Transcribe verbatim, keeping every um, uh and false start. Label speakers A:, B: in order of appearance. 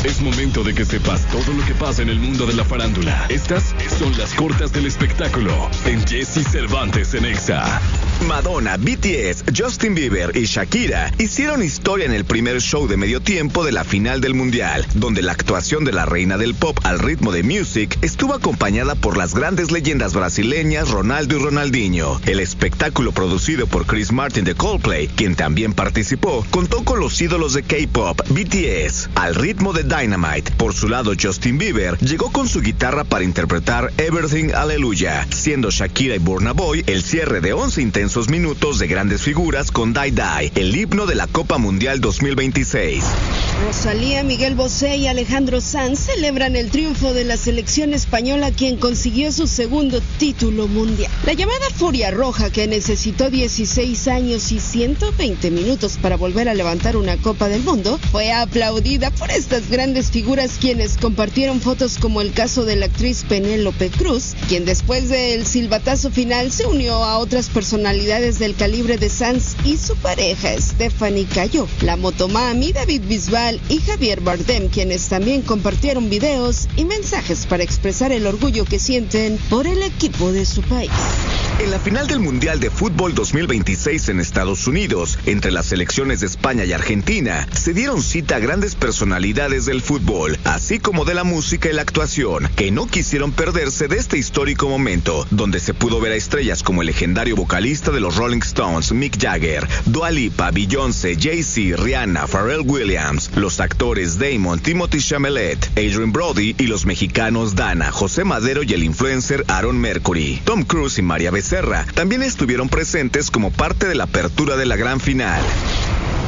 A: Es momento de que sepas todo lo que pasa en el mundo de la farándula. Estas son las cortas del espectáculo en Jesse Cervantes en Exa.
B: Madonna, B T S, Justin Bieber y Shakira hicieron historia en el primer show de medio tiempo de la final del Mundial, donde la actuación de la reina del pop al ritmo de Music estuvo acompañada por las grandes leyendas brasileñas Ronaldo y Ronaldinho. El espectáculo, producido por Chris Martin de Coldplay, quien también participó, contó con los ídolos de K-pop, B T S, al ritmo de Dynamite. Por su lado, Justin Bieber llegó con su guitarra para interpretar Everything Hallelujah, siendo Shakira y Burna Boy el cierre de once intensos minutos de grandes figuras con Die Die, el himno de la Copa Mundial dos mil veintiséis.
C: Rosalía, Miguel Bosé y Alejandro Sanz celebran el triunfo de la selección española, quien consiguió su segundo título mundial. La llamada Furia Roja, que necesitó dieciséis años y ciento veinte minutos para volver a levantar una Copa del Mundo, fue aplaudida por estas grandes figuras, quienes compartieron fotos, como el caso de la actriz Penélope Cruz, quien después del silbatazo final se unió a otras personalidades del calibre de Sanz y su pareja Stephanie Cayo, la motomami David Bisbal y Javier Bardem, quienes también compartieron videos y mensajes para expresar el orgullo que sienten por el equipo de su país.
B: En la final del Mundial de Fútbol dos mil veintiséis en Estados Unidos, entre las selecciones de España y Argentina, se dieron cita a grandes personalidades del fútbol, así como de la música y la actuación, que no quisieron perderse de este histórico momento, donde se pudo ver a estrellas como el legendario vocalista de los Rolling Stones, Mick Jagger, Dua Lipa, Beyoncé, Jay-Z, Rihanna, Pharrell Williams, los actores Damon, Timothée Chalamet, Adrien Brody y los mexicanos Dana, José Madero y el influencer Aaron Mercury. Tom Cruise y María Becerra también estuvieron presentes como parte de la apertura de la gran final.